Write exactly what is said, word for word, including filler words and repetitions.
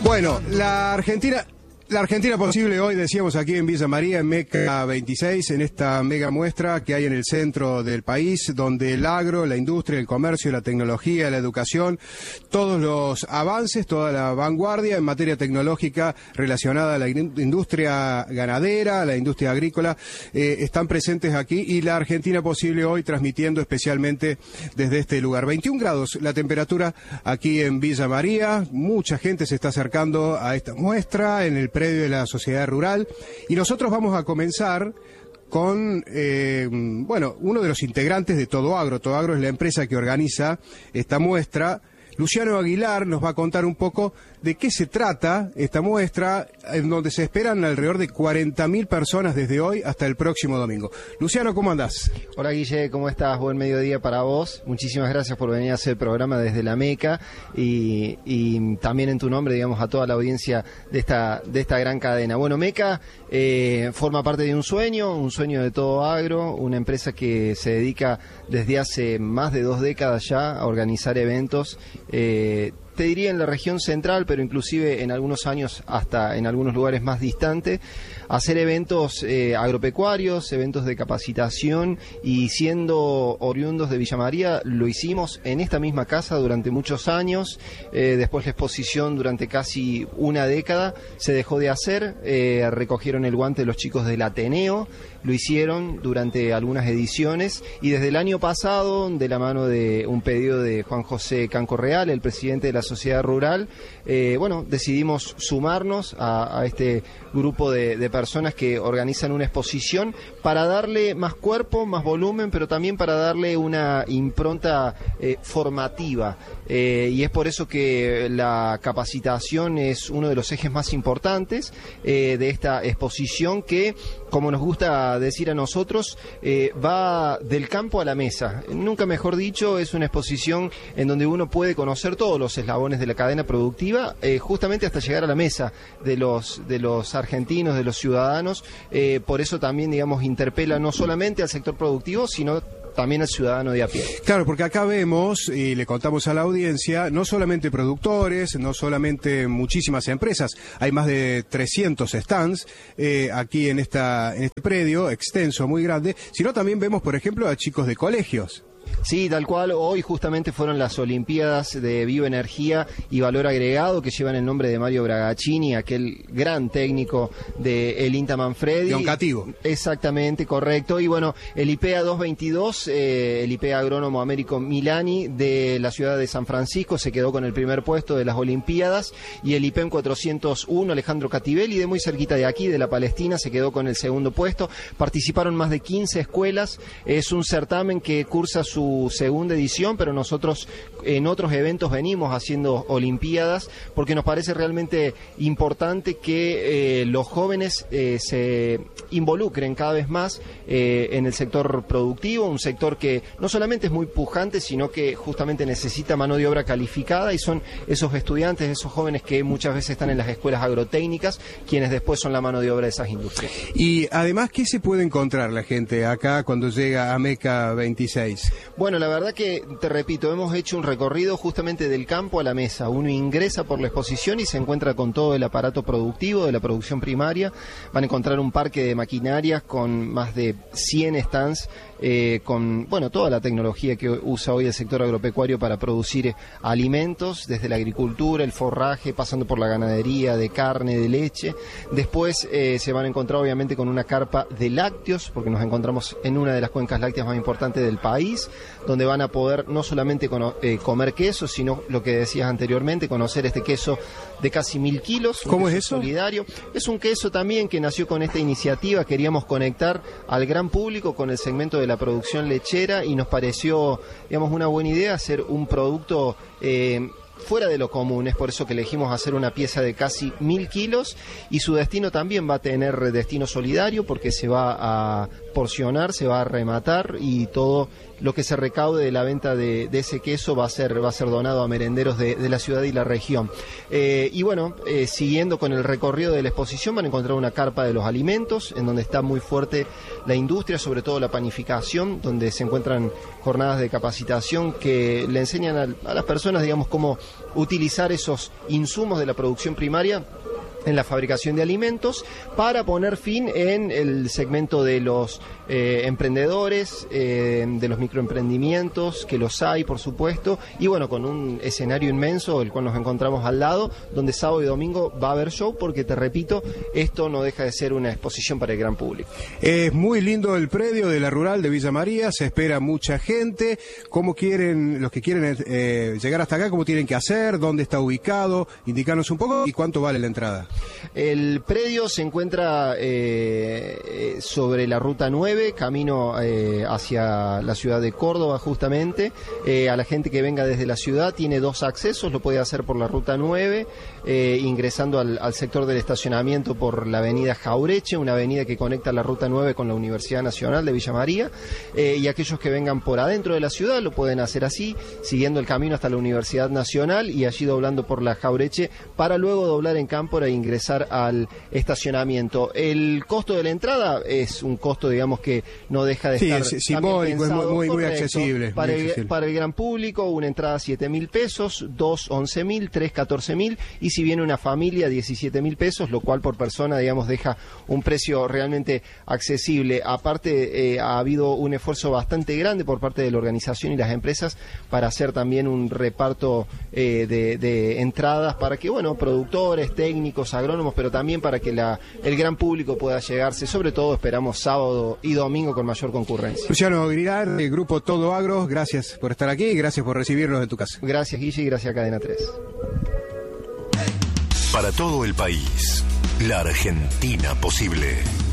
Bueno, la Argentina... La Argentina Posible hoy, decíamos aquí en Villa María, en MECA veintiséis, en esta mega muestra que hay en el centro del país, donde el agro, la industria, el comercio, la tecnología, la educación, todos los avances, toda la vanguardia en materia tecnológica relacionada a la industria ganadera, a la industria agrícola, eh, están presentes aquí, y la Argentina Posible hoy transmitiendo especialmente desde este lugar. veintiún grados la temperatura aquí en Villa María, mucha gente se está acercando a esta muestra en el predio de la Sociedad Rural, y nosotros vamos a comenzar con, eh, bueno, uno de los integrantes de Todo Agro. Todo Agro es la empresa que organiza esta muestra. Luciano Aguilar nos va a contar un poco de qué se trata esta muestra, en donde se esperan alrededor de cuarenta mil personas desde hoy hasta el próximo domingo. Luciano, ¿cómo andás? Hola Guille, ¿cómo estás? Buen mediodía para vos. Muchísimas gracias por venir a hacer el programa desde la MECA y, y también en tu nombre, digamos, a toda la audiencia de esta, de esta gran cadena. Bueno, MECA eh, forma parte de un sueño, un sueño de Todo Agro, una empresa que se dedica desde hace más de dos décadas ya a organizar eventos, eh, te diría en la región central, pero inclusive en algunos años hasta en algunos lugares más distantes, hacer eventos eh, agropecuarios, eventos de capacitación, y siendo oriundos de Villa María lo hicimos en esta misma casa durante muchos años. Eh, después la exposición durante casi una década se dejó de hacer, eh, recogieron el guante los chicos del Ateneo, lo hicieron durante algunas ediciones, y desde el año pasado, de la mano de un pedido de Juan José Canco Real, el presidente de la Sociedad Rural, eh, bueno, decidimos sumarnos a, a este grupo de, de personas que organizan una exposición para darle más cuerpo, más volumen, pero también para darle una impronta eh, formativa. Eh, y es por eso que la capacitación es uno de los ejes más importantes eh, de esta exposición, que, como nos gusta decir a nosotros, eh, va del campo a la mesa. Nunca mejor dicho, es una exposición en donde uno puede conocer todos los eslabones de la cadena productiva, eh, justamente hasta llegar a la mesa de los, de los argentinos, de los ciudadanos. Eh, por eso también, digamos, interpela no solamente al sector productivo, sino también al ciudadano de a pie. Claro, porque acá vemos, y le contamos a la audiencia, no solamente productores, no solamente muchísimas empresas, hay más de trescientos stands eh, aquí en, esta, en este predio extenso, muy grande, sino también vemos, por ejemplo, a chicos de colegios. Sí, tal cual. Hoy justamente fueron las Olimpiadas de Bioenergía y Valor Agregado, que llevan el nombre de Mario Bragaccini, aquel gran técnico de el INTA Manfredi. De Oncativo. Exactamente, correcto. Y bueno, el I P A doscientos veintidós, eh, el I P A Agrónomo Américo Milani de la ciudad de San Francisco, se quedó con el primer puesto de las Olimpiadas, y el I P E M cuatrocientos uno, Alejandro Cativelli, de muy cerquita de aquí, de la Palestina, se quedó con el segundo puesto. Participaron más de quince escuelas. Es un certamen que cursa su su segunda edición, pero nosotros en otros eventos venimos haciendo olimpiadas porque nos parece realmente importante que eh, los jóvenes eh, se involucren cada vez más eh, en el sector productivo, un sector que no solamente es muy pujante, sino que justamente necesita mano de obra calificada, y son esos estudiantes, esos jóvenes que muchas veces están en las escuelas agrotécnicas, quienes después son la mano de obra de esas industrias. Y además, ¿qué se puede encontrar la gente acá cuando llega a MECA veintiséis? Bueno, la verdad que, te repito, hemos hecho un recorrido justamente del campo a la mesa. Uno ingresa por la exposición y se encuentra con todo el aparato productivo de la producción primaria. Van a encontrar un parque de maquinarias con más de cien stands, eh, con bueno toda la tecnología que usa hoy el sector agropecuario para producir alimentos, desde la agricultura, el forraje, pasando por la ganadería de carne, de leche. Después eh, se van a encontrar obviamente con una carpa de lácteos, porque nos encontramos en una de las cuencas lácteas más importantes del país, donde van a poder no solamente cono- eh, comer queso, sino lo que decías anteriormente, conocer este queso de casi mil kilos. ¿Cómo es eso? Solidario. Es un queso también que nació con esta iniciativa. Queríamos conectar al gran público con el segmento de la producción lechera, y nos pareció, digamos, una buena idea hacer un producto eh, fuera de lo común. Es por eso que elegimos hacer una pieza de casi mil kilos, y su destino también va a tener destino solidario, porque se va a porcionar, se va a rematar, y todo lo que se recaude de la venta de, de ese queso va a ser va a ser donado a merenderos de, de la ciudad y la región. Eh, y bueno, eh, siguiendo con el recorrido de la exposición, van a encontrar una carpa de los alimentos, en donde está muy fuerte la industria, sobre todo la panificación, donde se encuentran jornadas de capacitación que le enseñan a, a las personas, digamos, cómo utilizar esos insumos de la producción primaria en la fabricación de alimentos, para poner fin en el segmento de los eh, emprendedores, eh, de los microemprendimientos, que los hay, por supuesto, y bueno, con un escenario inmenso, el cual nos encontramos al lado, donde sábado y domingo va a haber show, porque te repito, esto no deja de ser una exposición para el gran público. Es muy lindo el predio de la Rural de Villa María, se espera mucha gente. ¿Cómo quieren, los que quieren eh, llegar hasta acá, cómo tienen que hacer? ¿Dónde está ubicado? Indicarnos un poco y cuánto vale la entrada. El predio se encuentra eh, sobre la Ruta nueve, camino eh, hacia la ciudad de Córdoba, justamente. Eh, a la gente que venga desde la ciudad tiene dos accesos, lo puede hacer por la Ruta nueve, eh, ingresando al, al sector del estacionamiento por la avenida Jaureche, una avenida que conecta la Ruta nueve con la Universidad Nacional de Villa María, eh, y aquellos que vengan por adentro de la ciudad lo pueden hacer así, siguiendo el camino hasta la Universidad Nacional y allí doblando por la Jaureche, para luego doblar en Cámpora e ingresar al estacionamiento. El costo de la entrada es un costo, digamos, que no deja de sí, estar es simbólico, es muy, muy, muy accesible. Para, muy el, accesible. para el gran público, una entrada siete mil pesos, dos once mil, tres catorce mil, y si viene una familia diecisiete mil pesos, lo cual por persona, digamos, deja un precio realmente accesible. Aparte, eh, ha habido un esfuerzo bastante grande por parte de la organización y las empresas para hacer también un reparto eh, de, de entradas para que, bueno, productores, técnicos, agrónomos, pero también para que la, el gran público pueda llegarse. Sobre todo esperamos sábado y domingo con mayor concurrencia. Luciano Aguilar, del grupo Todo Agro, gracias por estar aquí y gracias por recibirnos en tu casa. Gracias, Guille, y gracias a Cadena tres. Para todo el país, la Argentina posible.